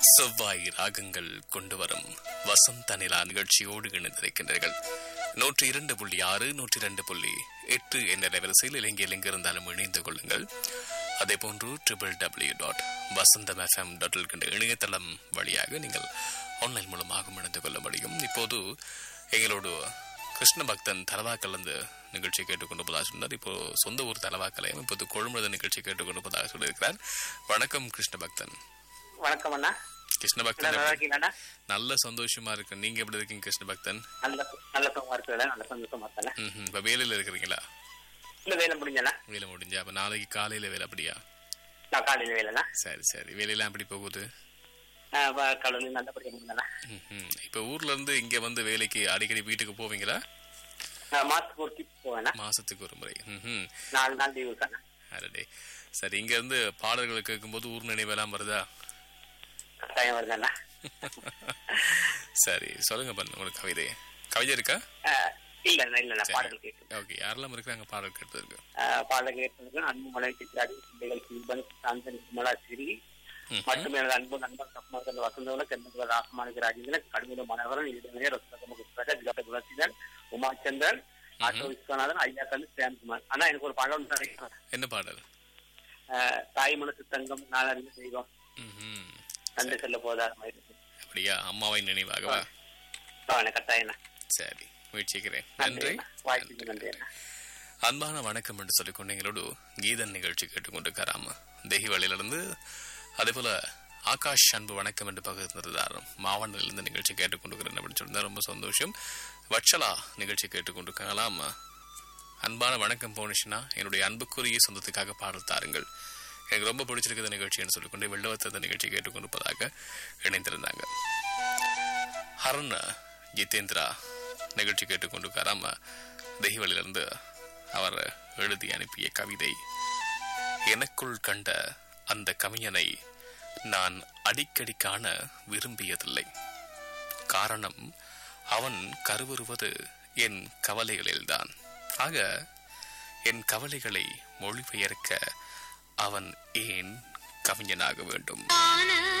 செவ்வாய் ராகங்கள் கொண்டு வரும் வசந்த நிலா நிகழ்ச்சியோடு இணைந்திருக்கின்றீர்கள். 102.6 102.8 என்ற வரிசையில் இலங்கையில் எங்கிருந்தாலும் இணைந்து கொள்ளுங்கள். அதேபோன்று www.vasantham.fm.il என்ற இணையதளம் வழியாக நீங்கள் ஆன்லைன் மூலமாக இணைந்து கொள்ள முடியும். இப்போது எங்களோடு கிருஷ்ண பக்தன் தலவாக்கல் நிகழ்ச்சி கேட்டுக்கொண்டிருப்பதாக சொன்னார். இப்போ சொந்த ஊர் தலவாக்கலையும் இப்போது கொழும்புல நிகழ்ச்சி கேட்டுக்கொண்டிருப்பதாக சொல்லியிருக்கிறார். வணக்கம் கிருஷ்ண பக்தன். வணக்கம் அண்ணா. கிருஷ்ண பக்தன் நல்ல சந்தோஷமா இருக்கு. நீங்க எப்படி இருக்கீங்க கிருஷ்ண பக்தன்? நல்ல சந்தோஷமா இருக்கேன். இப்ப வேலையில இருக்கிறீங்களா? வேலை முடிஞ்சா? வேலை முடிஞ்சா. அப்ப நாளைக்கு காலையில வேலை அப்படியா? காலையில வேலைண்ணா. சரி வேலையெல்லாம் எப்படி போகுது? இப்ப ஊர்ல இருந்து இங்க வேலைக்கு அடிக்கடி வீட்டுக்கு போவீங்களா? மாசத்துக்கு ஒரு முறை. 4 நாள் லீவு தானே. அரடே சரி. இங்க இருந்து பாடல்கள் கேட்கும் போது ஊர் நினைவெல்லாம் வருதா? கட்டாயம் வருதாண்ணா. சரி சொல்லுங்க பண்ண. உங்களுக்கு கவிதை இருக்கா? இல்ல பாடல் கேட்டு. ஓகே, யாரெல்லாம் இருக்கிறாங்க பாடல் கேட்டதுக்கு? பாடல் கேட்டதுக்கு அன்பு மலை சித்திராடி பிள்ளைகள் சிவன் சாந்தன் குமலா சிறி மற்றும் எனது அன்பு நண்பர் சப்மாசன் வசந்தோல தென்மகுல ராசமானிக ராஜேந்திரன் கடுமையில மனோகரன் இளைஞர் ரசகுலசிதன் உமாச்சந்திரன் ஆட்டோ விஸ்வநாதன் ஐயாக்கல் சேம்குமார். ஆனா எனக்கு ஒரு பாடல் என்ன பாடல்? தாய் மனசு தங்கம் நான் அறிந்து செய்வோம் கண்டு செல்ல போதா. அப்படியா? அம்மாவை நினைவாகவா? கட்டாயம். சரி முயற்சிக்கிறேன். நன்றி. அன்பான வணக்கம் என்று சொல்லிக்கொண்டு எங்களோடு கீதன் நிகழ்ச்சி கேட்டுக்கொண்டிருக்காராம் தெஹிவளியிலிருந்து. அதே போல ஆகாஷ் அன்பு வணக்கம் என்று பகிர்ந்திருந்தார். மாவட்டத்திலிருந்து நிகழ்ச்சி கேட்டுக்கொண்டிருக்கிறேன் அப்படின்னு சொல்லியிருந்தார். ரொம்ப சந்தோஷம். வட்சலா நிகழ்ச்சி கேட்டுக்கொண்டிருக்காங்களாம். அன்பான வணக்கம் போனிஷனா, என்னுடைய அன்புக்குரிய சொந்தத்துக்காக பாடல் தாருங்கள், எனக்கு ரொம்ப பிடிச்சிருக்கிற நிகழ்ச்சின்னு சொல்லிக்கொண்டு வெள்ளவத்த நிகழ்ச்சி கேட்டுக்கொண்டிருப்பதாக இணைந்திருந்தாங்க. ஹரன் ஜிதேந்திரா நிகழ்ச்சி கேட்டுக்கொண்டிருக்காராம் தெஹிவளியிலிருந்து. அவர் எழுதி அனுப்பிய கவிதை, எனக்குள் கண்ட அந்த கவிஞனை நான் அடிக்கடி காண விரும்பியதில்லை. காரணம், அவன் கருவுறுவது என் கவலைகளில்தான். ஆக என் கவலைகளை மொழிபெயர்க்க அவன் ஏன் கவிஞனாக வேண்டும்?